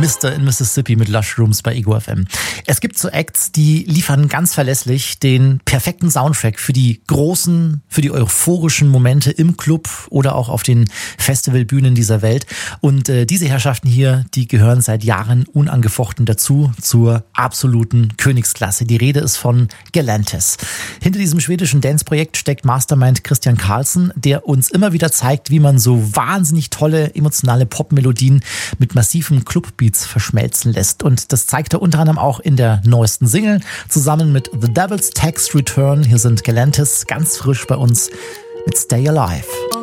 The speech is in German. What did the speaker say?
Mr. in Mississippi mit Lush Rooms bei Ego FM. Es gibt so Acts, die liefern ganz verlässlich den perfekten Soundtrack für die großen, für die euphorischen Momente im Club oder auch auf den Festivalbühnen dieser Welt. Und diese Herrschaften hier, die gehören seit Jahren unangefochten dazu, zur absoluten Königsklasse. Die Rede ist von Galantis. Hinter diesem schwedischen Dance-Projekt steckt Mastermind Christian Karlsson, der uns immer wieder zeigt, wie man so wahnsinnig tolle, emotionale Popmelodien mit massiven Clubbeats verschmelzen lässt. Und das zeigt er unter anderem auch in der neuesten Single zusammen mit The Devil's Tax Return. Hier sind Galantis ganz frisch bei uns mit Stay Alive.